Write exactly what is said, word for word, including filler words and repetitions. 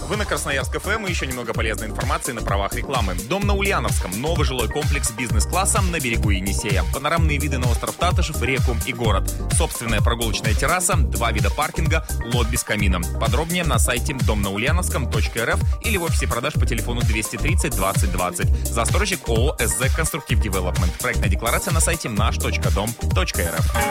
Вы на Красноярск эф эм и еще немного полезной информации на правах рекламы. Дом на Ульяновском. Новый жилой комплекс бизнес-класса на берегу Енисея. Панорамные виды на остров Татышев, реку и город. Собственная прогулочная терраса, два вида паркинга, лот без камина. Подробнее на сайте дом на ульяновском точка эр эф или в офисе продаж по телефону двести тридцать двадцать двадцать. Застройщик ООО «эс зэ Конструктив Девелопмент». Проектная декларация на сайте наш точка дом точка эр эф.